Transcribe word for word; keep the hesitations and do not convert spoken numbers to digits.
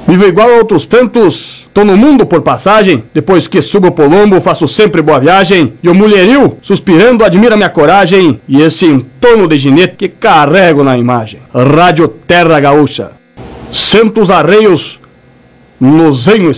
Vivo igual a outros tantos, tô no mundo por passagem. Depois que subo o Polombo, faço sempre boa viagem. E o mulherio, suspirando, admira minha coragem e esse entorno de ginete que carrego na imagem. Rádio Terra Gaúcha, Santos Arreios, no Zenho